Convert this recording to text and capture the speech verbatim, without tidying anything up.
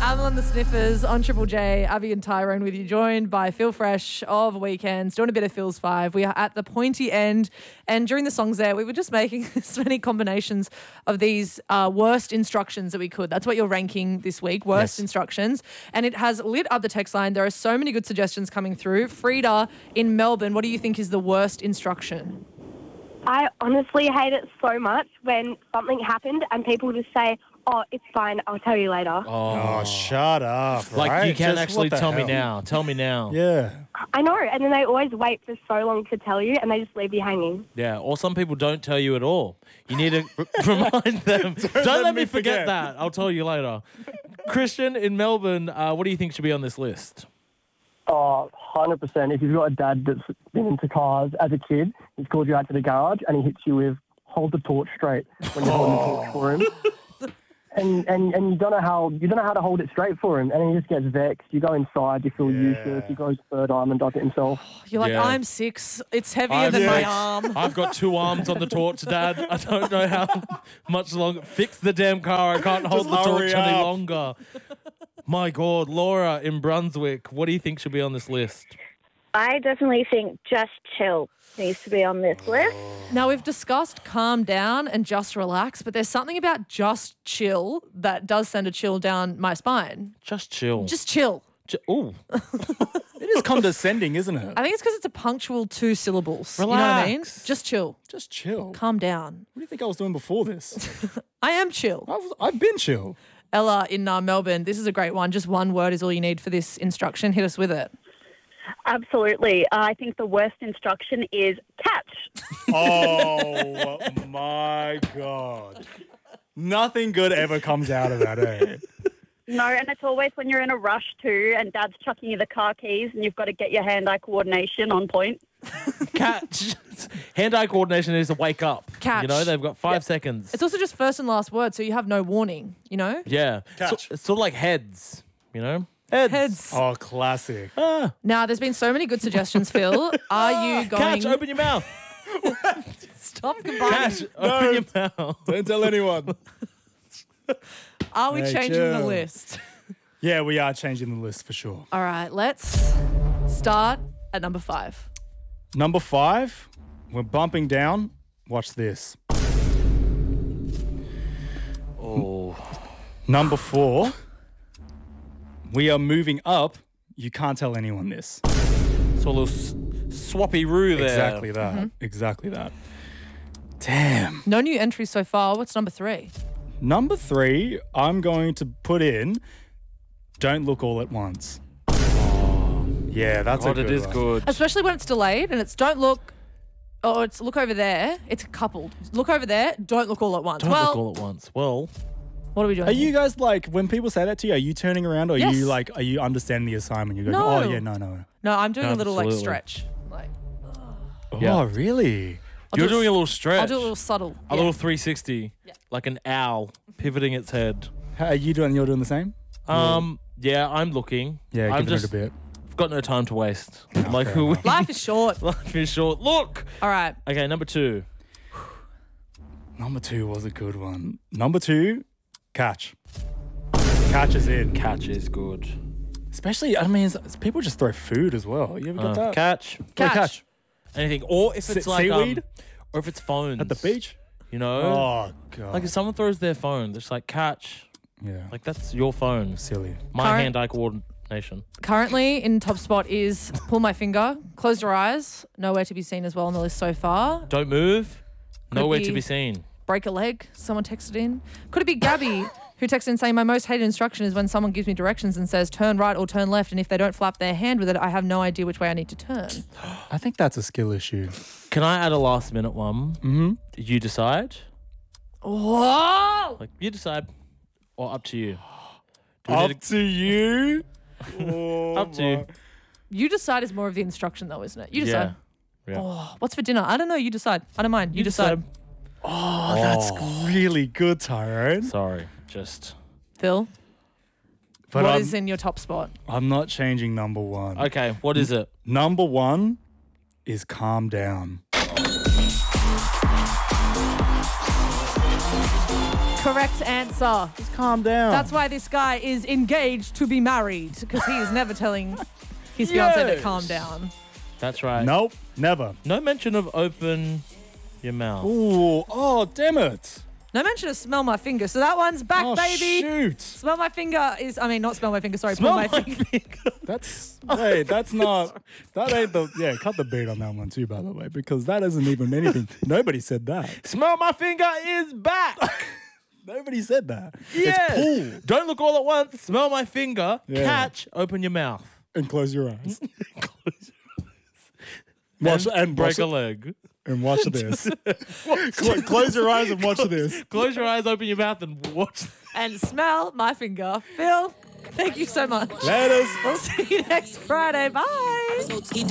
Amel and the Sniffers on Triple J. Abby and Tyrone with you, joined by Phil Fresh of Weekends, doing a bit of Phil's Five. We are at the pointy end, and during the songs there, we were just making so many combinations of these uh, worst instructions that we could. That's what you're ranking this week, worst yes. instructions, and it has lit up the text line. There are so many good suggestions coming through. Frida in Melbourne, what do you think is the worst instruction? I honestly hate it so much when something happened and people just say, oh, it's fine, I'll tell you later. Oh, oh shut up. Like, right? you can't Just, actually tell hell? me now. Tell me now. Yeah. I know, and then they always wait for so long to tell you and they just leave you hanging. Yeah, or some people don't tell you at all. You need to r- remind them. don't, don't let, let me forget, forget that. I'll tell you later. Christian in Melbourne, uh, what do you think should be on this list? Oh, one hundred percent. If you've got a dad that's been into cars as a kid, he's called you out to the garage and he hits you with, hold the torch straight when you're holding the torch for him. And, and and you don't know how you don't know how to hold it straight for him, and then he just gets vexed. You go inside, you feel yeah. useless. He goes third arm and does it himself. You're like, yeah. I'm six. It's heavier I'm than six. my arm. I've got two arms on the torch, Dad. I don't know how much longer. Fix the damn car. I can't hold Just the torch up. any longer. My God, Laura in Brunswick, what do you think should be on this list? I definitely think Just Chill needs to be on this list. Now, we've discussed calm down and just relax, but there's something about just chill that does send a chill down my spine. Just chill. Just chill. J- Ooh. It is condescending, isn't it? I think it's because it's a punctual two syllables. Relax. You know what I mean? Just chill. Just chill. Calm down. What do you think I was doing before this? I am chill. I've, I've been chill. Ella in uh, Melbourne, this is a great one. Just one word is all you need for this instruction. Hit us with it. Absolutely. Uh, I think the worst instruction is catch. Oh, my God. Nothing good ever comes out of that, eh? No, and it's always when you're in a rush too and Dad's chucking you the car keys and you've got to get your hand-eye coordination on point. Catch. Hand-eye coordination is a wake up. Catch. You know, they've got five Yep. seconds. It's also just first and last word, so you have no warning, you know? Yeah. Catch. So, it's sort of like heads, you know? Heads. Heads. Oh, classic. Ah. Now, there's been so many good suggestions, Phil. Are you going... Catch, open your mouth. Stop combining. Catch, open your mouth. Don't tell anyone. Are we Hey, changing the chill. list? Yeah, we are changing the list for sure. All right, let's start at number five. Number five, we're bumping down. Watch this. Oh. Number four, we are moving up. You can't tell anyone this. So a little s- swappy roo there. Exactly that. Mm-hmm. Exactly that. Damn. No new entries so far. What's number three? Number three, I'm going to put in don't look all at once. Oh, yeah, that's God, a good it is one. good. Especially when it's delayed and it's don't look, or it's look over there. It's coupled. Look over there. Don't look all at once. Don't well, look all at once. Well, what are we doing? Are you guys like, when people say that to you, are you turning around or are Yes. you like, are you understanding the assignment? You go, No. oh yeah, no, no. No, I'm doing a little like Absolutely. stretch. Like Oh, Yeah. really? I'll you're do doing a little stretch. I'll do a little subtle. A yeah. little three sixty. Yeah. Like an owl pivoting its head. How are you doing? You're doing the same? Um, yeah, I'm looking. Yeah, I'm giving just, it a bit. I've got no time to waste. I'm like, fair who? enough. Life is short. Life is short. Look. All right. Okay, number two. Number two was a good one. Number two, catch. Catch is in. Catch is good. Especially, I mean, it's- people just throw food as well. You ever got Uh, that? catch. Catch. catch. Anything. Or if it's Se- like um, seaweed? or if it's phones At the beach? You know. Oh, God. Like if someone throws their phone, it's like catch. yeah. Like that's your phone. Silly. My Current- hand-eye coordination. Currently in top spot is pull my finger, close your eyes, nowhere to be seen as well on the list so far. Don't move. Could Nowhere be- to be seen. Break a leg, someone texted in. Could it be Gabby who texted in saying my most hated instruction is when someone gives me directions and says turn right or turn left, and if they don't flap their hand with it, I have no idea which way I need to turn. I think that's a skill issue. Can I add a last minute one? Mm-hmm. You decide. Whoa! Like you decide, or up to you. Do we Up need to you. to- up to you. You decide is more of the instruction though, isn't it? You decide. Yeah. Yeah. Oh, what's for dinner? I don't know. You decide. I don't mind. You, decide. Oh, that's really good, Tyrone. Sorry, just Phil, But what I'm, is in your top spot? I'm not changing number one. okay. What is it? Number one is calm down. Correct answer. Just calm down. That's why this guy is engaged to be married, because he is never telling his fiance to Yes. calm down. That's right. Nope, never. No mention of open your mouth. Ooh, oh, damn it. No mention of smell my finger. So that one's back, Oh, baby. shoot. Smell my finger is, I mean, not smell my finger, sorry, Smell pull my, my finger. finger. That's, wait, that's not, that ain't the, yeah, cut the beat on that one too, by the way, because that isn't even anything. Nobody said that. Smell my finger is back. Nobody said that. Yes. It's pull. Don't look all at once. Smell my finger. Yeah. Catch. Open your mouth. And close your eyes. Close Watch, and, and break watch, a leg. and watch this. Cl- close your eyes and watch this. Close your eyes, open your mouth, and watch. And smell my finger. Phil, thank you so much. Laters. We'll see you next Friday. Bye.